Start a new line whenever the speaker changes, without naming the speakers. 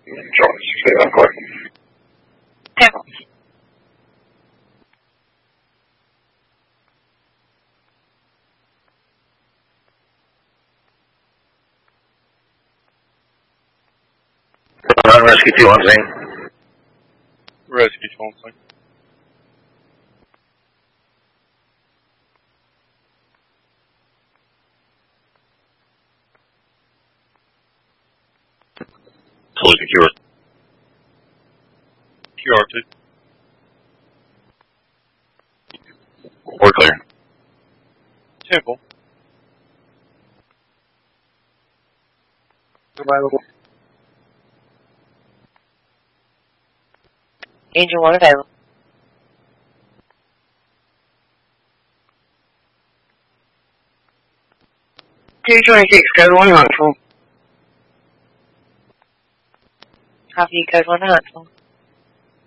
Say that quick.
Temple.
Rescue 2 on scene.
Rescue 2 on scene.
Fully secure.
QR2.
We're clear.
Temple.
Available. Angel 1 available. $226, code 1 Huntsville. Copy, code 1 Huntsville.